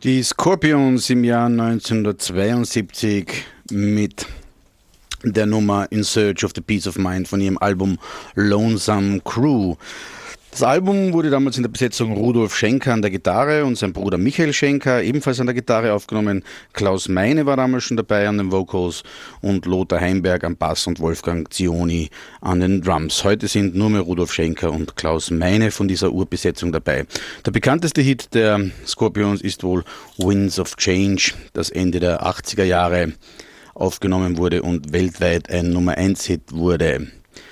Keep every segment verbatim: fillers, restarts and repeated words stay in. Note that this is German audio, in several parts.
Die Scorpions im Jahr neunzehnhundertzweiundsiebzig mit der Nummer In Search of the Peace of Mind von ihrem Album Lonesome Crew. Das Album wurde damals in der Besetzung Rudolf Schenker an der Gitarre und sein Bruder Michael Schenker ebenfalls an der Gitarre aufgenommen. Klaus Meine war damals schon dabei an den Vocals und Lothar Heimberg am Bass und Wolfgang Zioni an den Drums. Heute sind nur mehr Rudolf Schenker und Klaus Meine von dieser Urbesetzung dabei. Der bekannteste Hit der Scorpions ist wohl Winds of Change, das Ende der achtziger Jahre aufgenommen wurde und weltweit ein Nummer eins Hit wurde.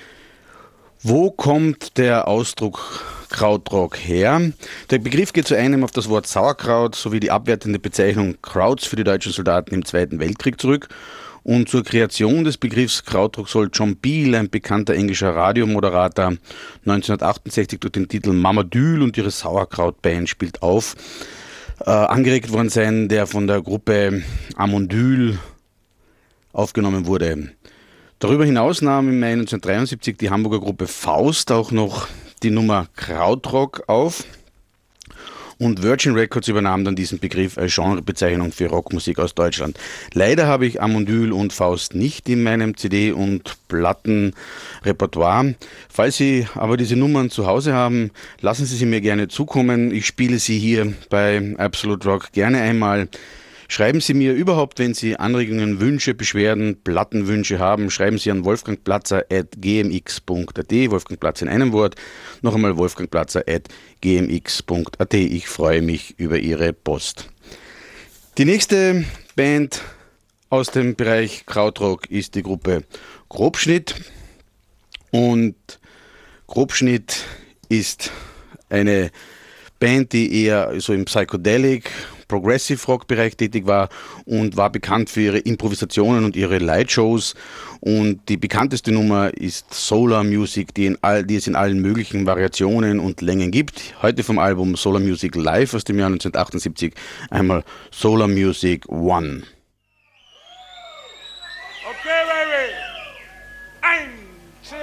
Wo kommt der Ausdruck Krautrock her? Der Begriff geht zu einem auf das Wort Sauerkraut sowie die abwertende Bezeichnung Krauts für die deutschen Soldaten im Zweiten Weltkrieg zurück. Und zur Kreation des Begriffs Krautrock soll John Peel, ein bekannter englischer Radiomoderator, neunzehnhundertachtundsechzig durch den Titel Mama Dül und ihre Sauerkraut-Band spielt auf, äh, angeregt worden sein, der von der Gruppe Amondyl aufgenommen wurde. Darüber hinaus nahm im Mai neunzehnhundertdreiundsiebzig die Hamburger Gruppe Faust auch noch die Nummer Krautrock auf und Virgin Records übernahm dann diesen Begriff als Genrebezeichnung für Rockmusik aus Deutschland. Leider habe ich Amondyl und Faust nicht in meinem C D- und Plattenrepertoire. Falls Sie aber diese Nummern zu Hause haben, lassen Sie sie mir gerne zukommen. Ich spiele sie hier bei Absolute Rock gerne einmal. Schreiben Sie mir überhaupt, wenn Sie Anregungen, Wünsche, Beschwerden, Plattenwünsche haben, schreiben Sie an wolfgangplatzer at g m x punkt a t, Wolfgang Platzer in einem Wort, noch einmal wolfgangplatzer at g m x punkt a t. Ich freue mich über Ihre Post. Die nächste Band aus dem Bereich Krautrock ist die Gruppe Grobschnitt und Grobschnitt ist eine Band, die eher so im Psychedelic Progressive Rock Bereich tätig war und war bekannt für ihre Improvisationen und ihre Lightshows. Und die bekannteste Nummer ist Solar Music, die, in all, die es in allen möglichen Variationen und Längen gibt. Heute vom Album Solar Music Live aus dem Jahr neunzehnhundertachtundsiebzig einmal Solar Music One. Okay, baby. Ein, two.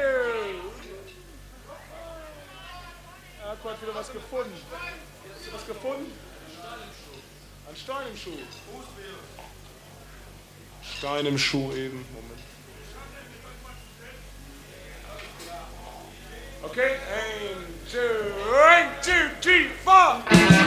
Er hat gerade wieder was gefunden. Hast du was gefunden? Ein Stein im Schuh. Stein im Schuh eben. Moment. Okay, ein, two, one, two, three, four.